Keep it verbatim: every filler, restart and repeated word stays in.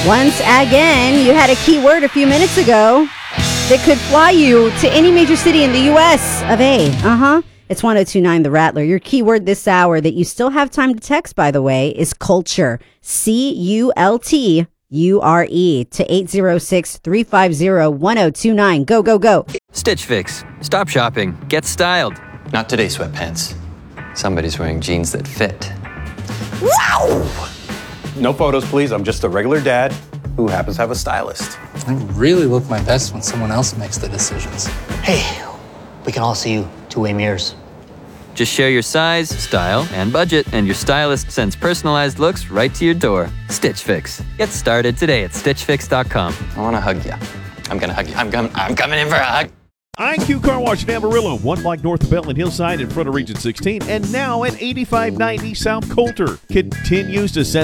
Once again, you had a keyword a few minutes ago that could fly you to any major city in the U S of A. Uh-huh. It's one oh two nine The Rattler. Your keyword this hour that you still have time to text, by the way, is culture. C U L T U R E to eight oh six, three five oh, one oh two nine. Go, go, go. Stitch Fix. Stop shopping. Get styled. Not today, sweatpants. Somebody's wearing jeans that fit. Wow! No photos, please. I'm just a regular dad who happens to have a stylist. I really look my best when someone else makes the decisions. Hey, we can all see you two-way mirrors. Just share your size, style, and budget, and your stylist sends personalized looks right to your door. Stitch Fix. Get started today at stitch fix dot com. I want to hug you. I'm going to hug you. I'm, com- I'm coming in for a hug. I Q Car Wash in Amarillo, one block north of Bell and Hillside in front of Region sixteen, and now at eighty-five ninety South Coulter. Continues to set